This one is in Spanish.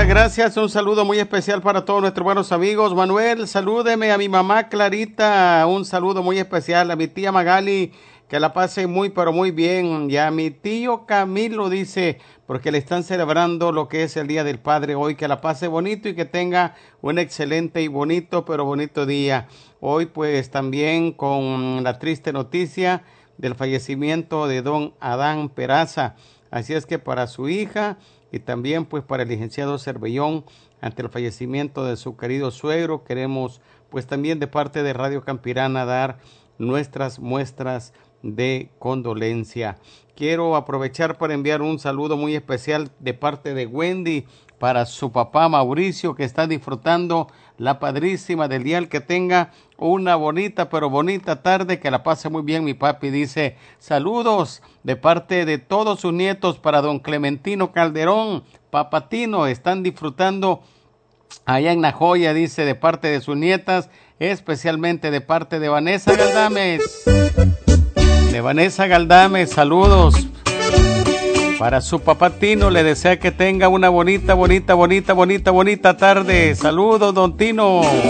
gracias. Un saludo muy especial para todos nuestros buenos amigos. Manuel, salúdeme a mi mamá Clarita. Un saludo muy especial a mi tía Magali. Que la pase muy, pero muy bien. Y a mi tío Camilo dice, porque le están celebrando lo que es el Día del Padre hoy. Que la pase bonito y que tenga un excelente y bonito, pero bonito día. Hoy pues también con la triste noticia del fallecimiento de don Adán Peraza. Así es que para su hija y también pues para el licenciado Cervellón, ante el fallecimiento de su querido suegro, queremos pues también de parte de Radio Campirana dar nuestras muestras de condolencia. Quiero aprovechar para enviar un saludo muy especial de parte de Wendy para su papá Mauricio, que está disfrutando la padrísima del día. Que tenga una bonita, pero bonita tarde, que la pase muy bien. Mi papi dice, saludos de parte de todos sus nietos para don Clementino Calderón, Papatino, están disfrutando allá en Najoya, dice, de parte de sus nietas, especialmente de parte de Vanessa Galdames. De Vanessa Galdames, saludos. Para su papá Tino, le desea que tenga una bonita tarde. Saludos, don Tino.